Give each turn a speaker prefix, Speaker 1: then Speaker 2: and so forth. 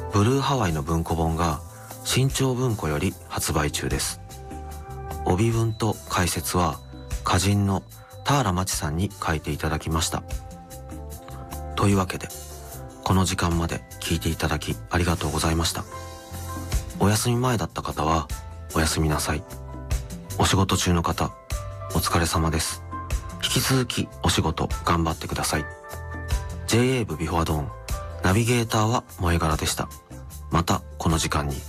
Speaker 1: ブルーハワイの文庫本が新潮文庫より発売中です。帯文と解説は歌人の田原町さんに書いていただきました。というわけで、この時間まで聞いていただきありがとうございました。お休み前だった方はおやすみなさい。お仕事中の方、お疲れ様です。引き続きお仕事頑張ってください。JA 部ビフォアドーンナビゲーターは萌え柄でした。またこの時間に。